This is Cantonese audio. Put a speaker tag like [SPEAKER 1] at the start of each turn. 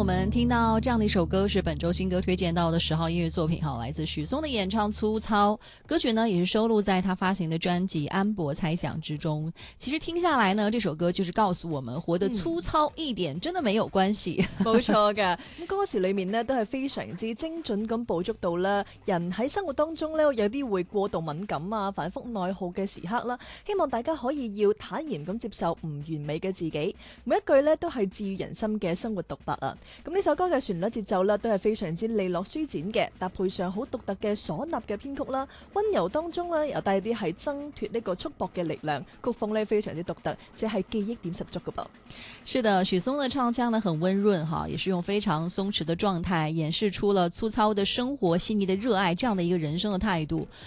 [SPEAKER 1] 们听到这样的一首歌，是本周新歌推荐到的10号音乐作品，来自许嵩的演唱《粗糙》。歌曲呢也是收录在他发行的专辑《安博猜想》之中。其實聽下來呢，這首歌就是告訴我們，活得粗糙一點真的沒有關係。
[SPEAKER 2] 冇錯㗎，咁歌詞裏面呢都係非常之精準咁捕捉到啦，人喺生活當中呢有啲會過度敏感啊、反覆內耗嘅時刻啦，希望大家可以要坦然咁接受唔完美嘅自己，每一句呢都係治癒人心嘅生活獨白啊！咁呢首歌嘅旋律節奏呢都係非常之利落舒展嘅，搭配上好獨特嘅嗩吶嘅編曲啦，溫柔當中呢又帶啲係掙脫呢個束縛嘅力量，曲風呢非常之獨特，即係記憶點十足㗎噃。
[SPEAKER 1] 是的，許嵩的唱腔呢很溫潤也是用非常鬆弛的狀態演示出了粗糙的生活、細膩的熱愛這樣的一個人生的態度。